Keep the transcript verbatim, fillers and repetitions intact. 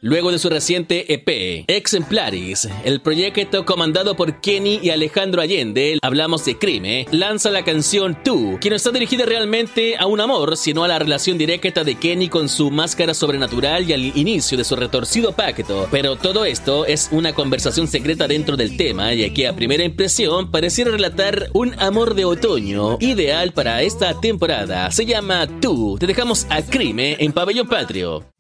Luego de su reciente E P, Exemplaris, el proyecto comandado por Kenny y Alejandro Allende, hablamos de Crime, lanza la canción Tú, que no está dirigida realmente a un amor, sino a la relación directa de Kenny con su máscara sobrenatural y al inicio de su retorcido pacto. Pero todo esto es una conversación secreta dentro del tema, ya que a primera impresión pareciera relatar un amor de otoño, ideal para esta temporada. Se llama Tú. Te dejamos a Crime en Pabellón Patrio.